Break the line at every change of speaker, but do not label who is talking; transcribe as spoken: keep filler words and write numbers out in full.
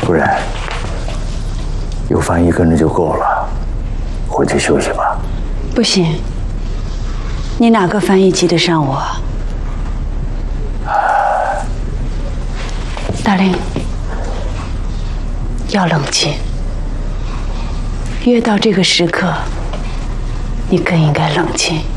夫人，有翻一个人就够了，回去休息吧。
不行，你哪个翻译及得上我？大令，要冷静。越到这个时刻，你更应该冷静。